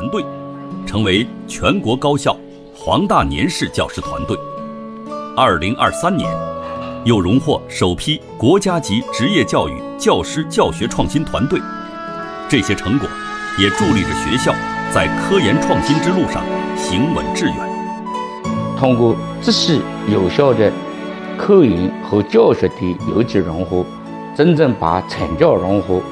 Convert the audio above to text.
团队，成为全国高校黄大年式教师团队。2023年，又荣获首批国家级职业教育教师教学创新团队。这些成果也助力着学校在科研创新之路上行稳致远。 通过持续有效的科研和教学的有机融合，真正把成教融合